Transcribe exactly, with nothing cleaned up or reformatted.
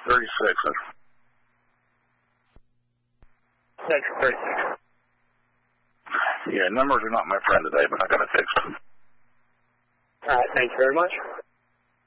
thirty-six. Section thirty-six. Yeah, numbers are not my friend today, but I got to fix them. All right, thank you very much.